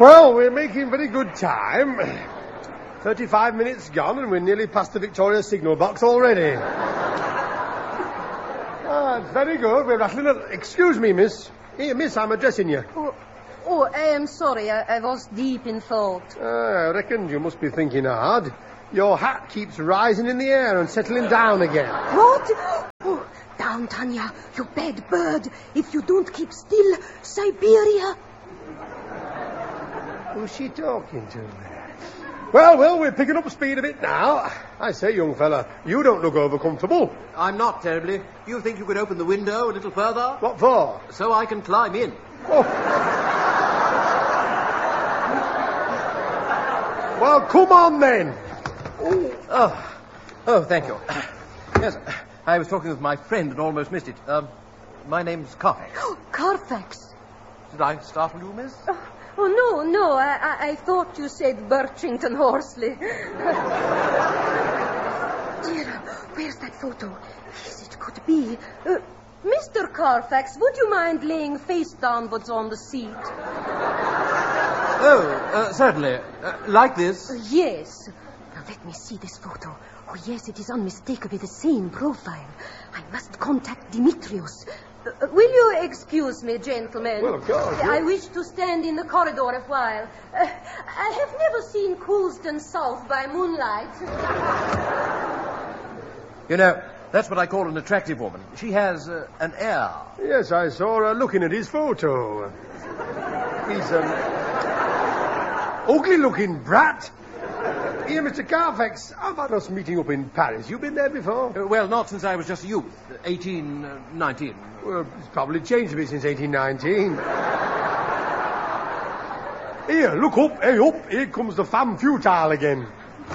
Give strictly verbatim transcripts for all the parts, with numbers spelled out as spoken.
Well, we're making very good time. Thirty-five minutes gone and we're nearly past the Victoria signal box already. Ah, it's very good. We're rattling a... Excuse me, miss. Here, miss, I'm addressing you. Oh, oh I am sorry. I, I was deep in thought. Ah, I reckon you must be thinking hard. Your hat keeps rising in the air and settling down again. What? Oh, down, Tanya, you bad bird. If you don't keep still, Siberia... Who's she talking to there? Well, well, we're picking up speed a bit now. I say, young fella, you don't look over comfortable. I'm not terribly. You think you could open the window a little further? What for? So I can climb in. Oh. Well, come on then. Oh, oh, oh thank you. Yes, I was talking with my friend and almost missed it. Um, my name's Carfax. Oh, Carfax. Did I startle you, miss? Oh. Oh, no, no, I, I, I thought you said Birchington Horsley. Dear, where's that photo? Yes, it could be. Uh, Mister Carfax, would you mind laying face downwards on the seat? Oh, uh, certainly. Uh, like this? Uh, yes. Now, let me see this photo. Oh, yes, it is unmistakably the same profile. I must contact Dimitrios. Uh, will you excuse me, gentlemen? Well, of course. I yeah. wish to stand in the corridor a while. Uh, I have never seen Coulsdon South by moonlight. You know, that's what I call an attractive woman. She has uh, an air. Yes, I saw her looking at his photo. He's an ugly-looking brat. Here, Mister Carfax, how about us meeting up in Paris? You been there before? Uh, well, not since I was just a youth. eighteen, nineteen. Well, it's probably changed a bit since eighteen nineteen. Here, look up, hey, up. Here comes the femme futile again.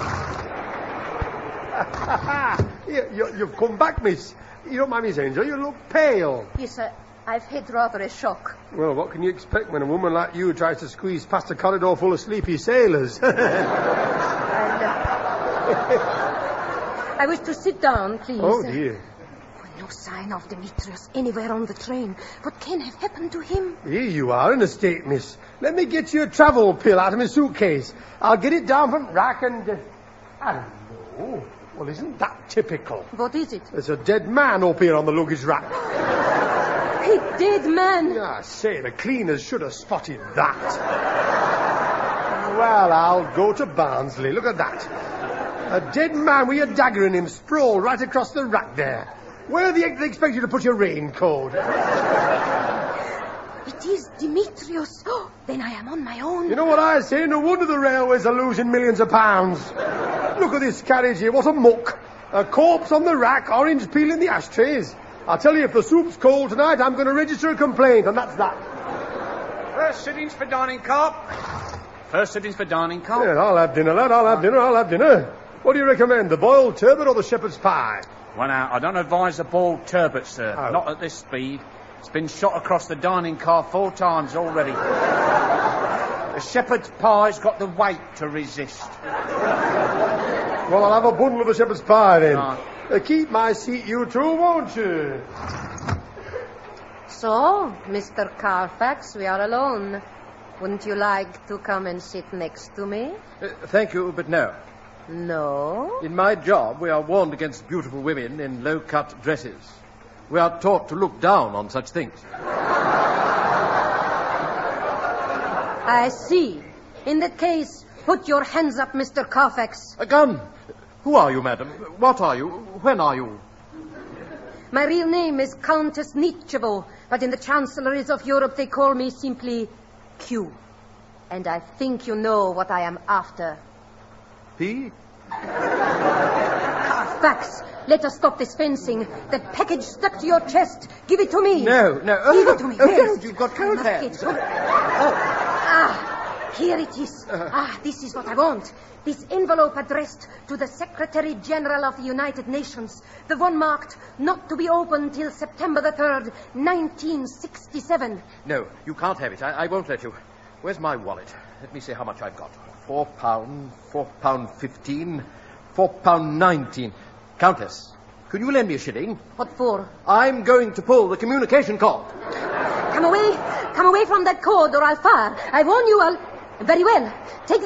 Here, you, you've come back, miss. You don't mind me saying so, you look pale. Yes, sir. I've had rather a shock. Well, what can you expect when a woman like you tries to squeeze past a corridor full of sleepy sailors? and, uh, I wish to sit down, please. Oh, dear. No sign of Demetrius anywhere on the train. What can have happened to him? Here you are in a state, miss. Let me get you a travel pill out of my suitcase. I'll get it down from rack and... Uh, I don't know. Well, isn't that typical? What is it? There's a dead man up here on the luggage rack. A dead man? Yeah, I say, the cleaners should have spotted that. Well, I'll go to Barnsley. Look at that. A dead man with a dagger in him sprawled right across the rack there. Where do they expect you to put your raincoat? It is Demetrius. Oh, then I am on my own. You know what I say? No wonder the railways are losing millions of pounds. Look at this carriage here. What a muck. A corpse on the rack, orange peel in the ashtrays. I'll tell you, if the soup's cold tonight, I'm going to register a complaint, and that's that. First sittings for dining car. First sittings for dining car. Yeah, I'll have dinner, lad. I'll have dinner. I'll have dinner. What do you recommend, the boiled turbot or the shepherd's pie? Well, now, I don't advise the boiled turbot, sir. Oh. Not at this speed. It's been shot across the dining car four times already. The shepherd's pie's got the weight to resist. Well, I'll have a bundle of the shepherd's pie, then. Right. Uh, keep my seat, you two, won't you? So, Mister Carfax, we are alone. Wouldn't you like to come and sit next to me? Uh, thank you, but no. No? In my job, we are warned against beautiful women in low-cut dresses. We are taught to look down on such things. I see. In that case, put your hands up, Mister Carfax. A gun! Who are you, madam? What are you? When are you? My real name is Countess Nietzschevo, but in the chancelleries of Europe they call me simply Q. And I think you know what I am after. P? Carfax, let us stop this fencing. That package stuck to your chest. Give it to me. No, no. Oh, Give it to me. Oh, Yes. you've got cold hands. Oh. Ah, here it is. Uh. Ah, this is what I want. This envelope addressed to the Secretary General of the United Nations. The one marked not to be opened till September the third, nineteen sixty-seven. No, you can't have it. I, I won't let you. Where's my wallet? Let me see how much I've got. Four pound, four pound fifteen, four pound nineteen. Countess, can you lend me a shilling? What for? I'm going to pull the communication cord. Come away. Come away from that cord or I'll fire. I warn you, I'll... Very well. Take